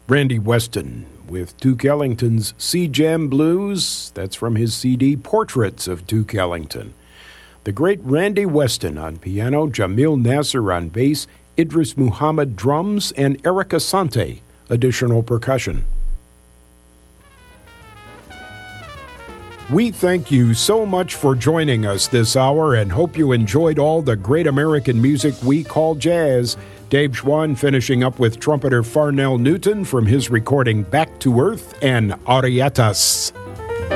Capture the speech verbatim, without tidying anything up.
Randy Weston with Duke Ellington's Sea Jam Blues. That's from his C D Portraits of Duke Ellington. The great Randy Weston on piano, Jamil Nasser on bass, Idris Muhammad drums, and Eric Asante additional percussion. We thank you so much for joining us this hour and hope you enjoyed all the great American music we call jazz. Dave Schwann finishing up with trumpeter Farnell Newton from his recording Back to Earth and Arietas.